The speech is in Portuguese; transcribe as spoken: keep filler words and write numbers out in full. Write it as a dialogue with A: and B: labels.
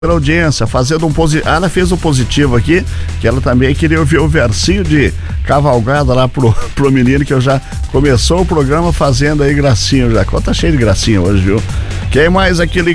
A: pela audiência, fazendo um positivo. Ela fez um positivo aqui, que ela também queria ouvir o versinho de cavalgada lá pro, pro menino, que eu já começou o programa fazendo aí gracinha já. Conta cheio de gracinha hoje, viu? Quem mais aqui ligado?